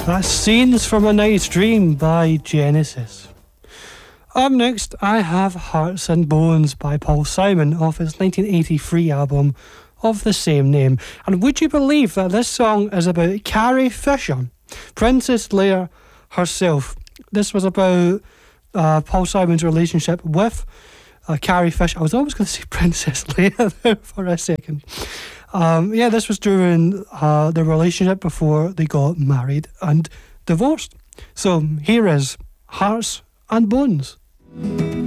That's Scenes from a Night's Dream by Genesis. Up next, I have Hearts and Bones by Paul Simon off his 1983 album of the same name. And would you believe that this song is about Carrie Fisher, Princess Leia herself? This was about Paul Simon's relationship with Carrie Fisher. I was almost going to say Princess Leia there for a second. This was during their relationship before they got married and divorced. So here is Hearts and Bones.